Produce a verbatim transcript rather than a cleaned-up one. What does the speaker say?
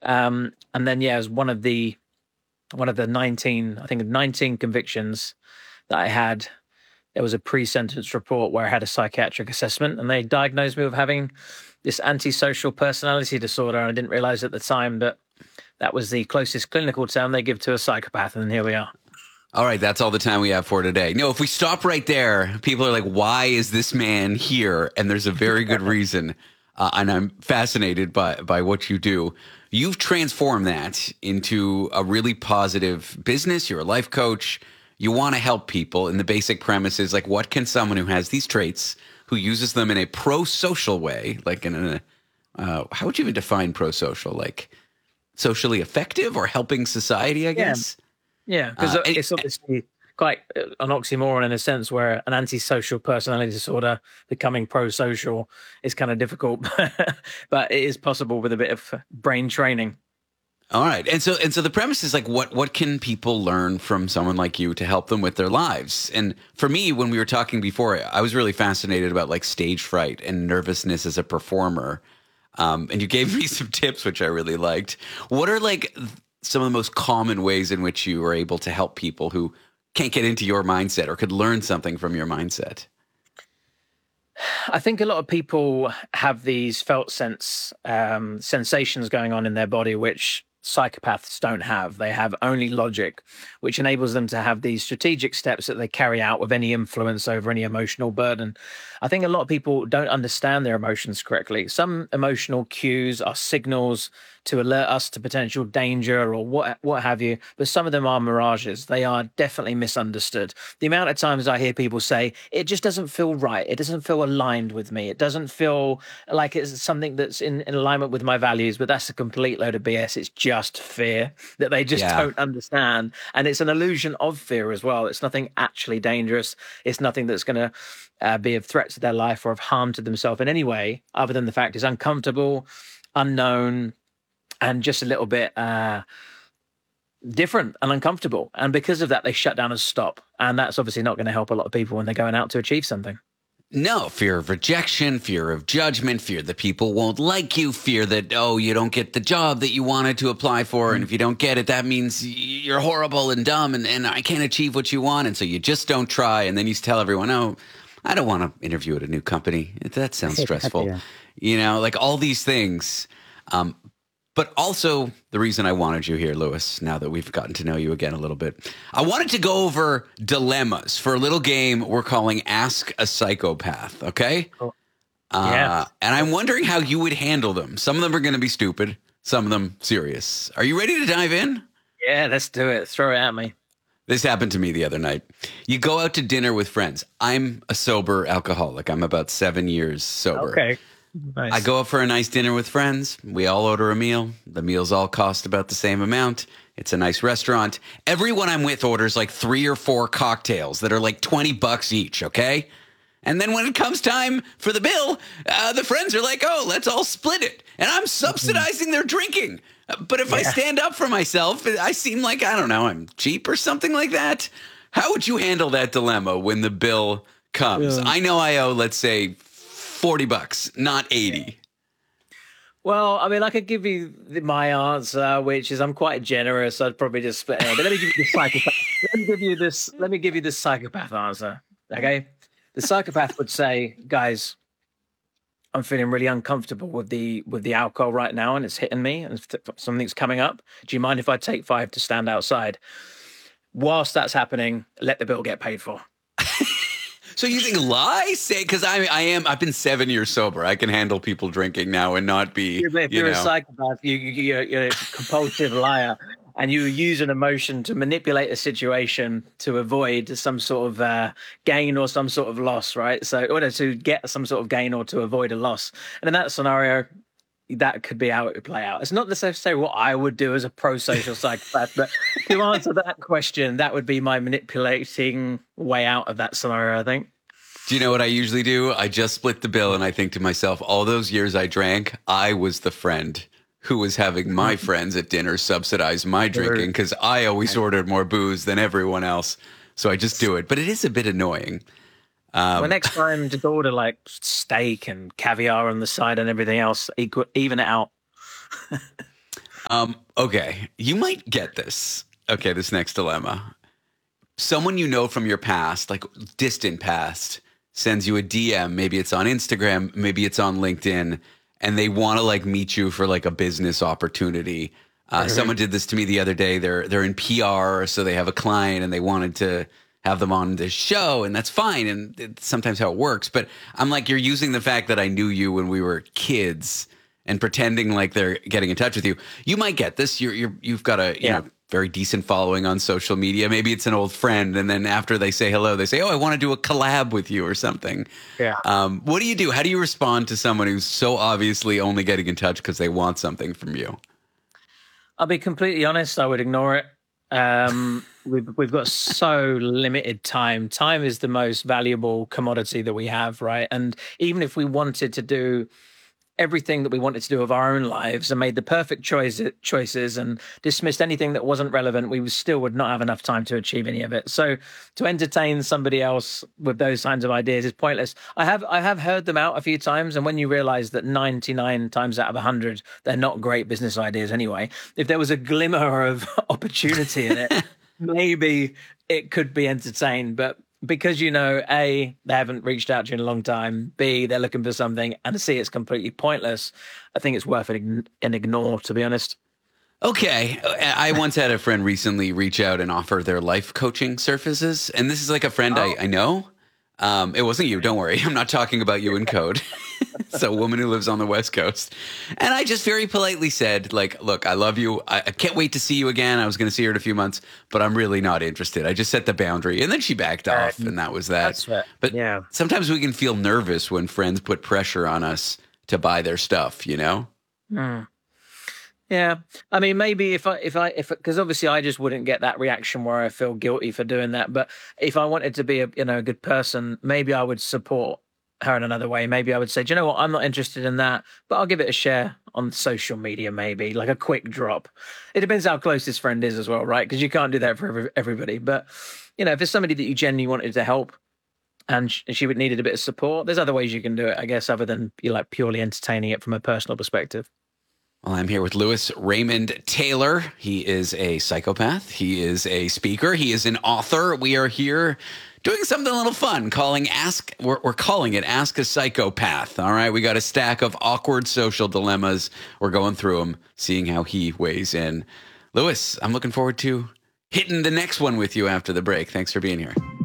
Um, and then, yeah, as one of the one of the nineteen, I think nineteen convictions that I had, there was a pre-sentence report where I had a psychiatric assessment, and they diagnosed me with having this antisocial personality disorder. And I didn't realize at the time that that was the closest clinical term they give to a psychopath. And here we are. All right, that's all the time we have for today. No, if we stop right there, people are like, why is this man here? And there's a very good reason. Uh, and I'm fascinated by, by what you do. You've transformed that into a really positive business. You're a life coach. You want to help people. And the basic premise is like, what can someone who has these traits, who uses them in a pro-social way, like in a, uh, how would you even define pro-social? Like socially effective or helping society, I guess? Yeah. Yeah, because uh, it's obviously quite an oxymoron in a sense where an antisocial personality disorder becoming pro-social is kind of difficult, but it is possible with a bit of brain training. All right. And so and so the premise is like, what what can people learn from someone like you to help them with their lives? And for me, when we were talking before, I was really fascinated about like stage fright and nervousness as a performer. Um, and you gave me some tips, which I really liked. What are like some of the most common ways in which you are able to help people who can't get into your mindset or could learn something from your mindset? I think a lot of people have these felt sense um, sensations going on in their body, which psychopaths don't have. They have only logic, which enables them to have these strategic steps that they carry out with any influence over any emotional burden. I think a lot of people don't understand their emotions correctly. Some emotional cues are signals to alert us to potential danger or what what have you, but some of them are mirages. They are definitely misunderstood. The amount of times I hear people say, it just doesn't feel right. It doesn't feel aligned with me. It doesn't feel like it's something that's in, in alignment with my values, but that's a complete load of B S. It's just fear that they just Yeah. don't understand. And it's an illusion of fear as well. It's nothing actually dangerous. It's nothing that's going to uh, be of threat to their life or of harm to themselves in any way, other than the fact it's uncomfortable, unknown, and just a little bit uh, different and uncomfortable. And because of that, they shut down and stop. And that's obviously not going to help a lot of people when they're going out to achieve something. No, fear of rejection, fear of judgment, fear that people won't like you, fear that, oh, you don't get the job that you wanted to apply for. And if you don't get it, that means you're horrible and dumb and, and I can't achieve what you want. And so you just don't try. And then you tell everyone, oh, I don't want to interview at a new company. That sounds stressful. Yeah. You know, like all these things. Um, But also the reason I wanted you here, Lewis, now that we've gotten to know you again a little bit, I wanted to go over dilemmas for a little game we're calling Ask a Psychopath, okay? Cool. Yeah. Uh, and I'm wondering how you would handle them. Some of them are going to be stupid, some of them serious. Are you ready to dive in? Yeah, let's do it. Throw it at me. This happened to me the other night. You go out to dinner with friends. I'm a sober alcoholic. I'm about seven years sober. Okay. Nice. I go out for a nice dinner with friends. We all order a meal. The meals all cost about the same amount. It's a nice restaurant. Everyone I'm with orders like three or four cocktails that are like twenty bucks each, okay? And then when it comes time for the bill, uh, the friends are like, oh, let's all split it. And I'm subsidizing their drinking. But if yeah. I stand up for myself, I seem like, I don't know, I'm cheap or something like that. How would you handle that dilemma when the bill comes? Yeah. I know I owe, let's say, forty bucks, not eighty. Well, I mean, I could give you my answer, which is I'm quite generous. I'd probably just split it. But let me give you the psychopath. Let me give you this. Let me give you the psychopath answer. Okay, the psychopath would say, "Guys, I'm feeling really uncomfortable with the with the alcohol right now, and it's hitting me, and something's coming up. Do you mind if I take five to stand outside? Whilst that's happening, let the bill get paid for." So you think lie? Say, because I I am I've been seven years sober. I can handle people drinking now and not be. If you're you know. a psychopath, you, you you're, you're a compulsive liar, and you use an emotion to manipulate a situation to avoid some sort of uh, gain or some sort of loss, right? So, or to get some sort of gain or to avoid a loss. And in that scenario, that could be how it would play out. It's not necessarily what I would do as a pro-social psychopath, but to answer that question, that would be my manipulating way out of that scenario, I think. Do you know what I usually do? I just split the bill and I think to myself, all those years I drank, I was the friend who was having my friends at dinner subsidize my drinking because I always ordered more booze than everyone else. So I just do it. But it is a bit annoying. Um, well, next time, just order like steak and caviar on the side and everything else, equal, even it out. Um, okay, you might get this. Okay, this next dilemma. Someone you know from your past, like distant past, sends you a D M. Maybe it's on Instagram, maybe it's on LinkedIn, and they want to like meet you for like a business opportunity. Uh, Mhm. Someone did this to me the other day. They're they're in P R, so they have a client and they wanted to have them on this show, and that's fine. And it's sometimes how it works. But I'm like, you're using the fact that I knew you when we were kids and pretending like they're getting in touch with you. You might get this. You're you're you've got a you Yeah. know very decent following on social media. Maybe it's an old friend, and then after they say hello, they say, "Oh, I want to do a collab with you" or something. Yeah. Um, what do you do? How do you respond to someone who's so obviously only getting in touch because they want something from you? I'll be completely honest. I would ignore it. Um, we've we've got so limited time. Time is the most valuable commodity that we have, right? And even if we wanted to do everything that we wanted to do of our own lives and made the perfect choice, choices and dismissed anything that wasn't relevant, we still would not have enough time to achieve any of it. So to entertain somebody else with those kinds of ideas is pointless. I have I have heard them out a few times, and when you realize that ninety-nine times out of one hundred, they're not great business ideas anyway, if there was a glimmer of opportunity in it, maybe it could be entertained. But because, you know, A, they haven't reached out to you in a long time, B, they're looking for something, and C, it's completely pointless, I think it's worth an, an ignore, to be honest. Okay. I once had a friend recently reach out and offer their life coaching services. And this is like a friend Oh. I, I know. Um, it wasn't you. Don't worry. I'm not talking about you in code. It's a woman who lives on the West Coast. And I just very politely said, like, look, I love you. I, I can't wait to see you again. I was going to see her in a few months, but I'm really not interested. I just set the boundary. And then she backed off, and that was that. That's right. But Yeah. sometimes we can feel nervous when friends put pressure on us to buy their stuff, you know? Hmm. Yeah, I mean, maybe if I, if I, if because obviously I just wouldn't get that reaction where I feel guilty for doing that. But if I wanted to be a, you know, a good person, maybe I would support her in another way. Maybe I would say, do you know what, I'm not interested in that, but I'll give it a share on social media, maybe like a quick drop. It depends how close this friend is as well, right? Because you can't do that for every, everybody. But you know, if it's somebody that you genuinely wanted to help, and sh- she would needed a bit of support, there's other ways you can do it, I guess, other than you like purely entertaining it from a personal perspective. Well, I'm here with Lewis Raymond Taylor. He is a psychopath. He is a speaker. He is an author. We are here doing something a little fun, calling Ask, we're, we're calling it Ask a Psychopath. All right. We got a stack of awkward social dilemmas. We're going through them, seeing how he weighs in. Lewis, I'm looking forward to hitting the next one with you after the break. Thanks for being here.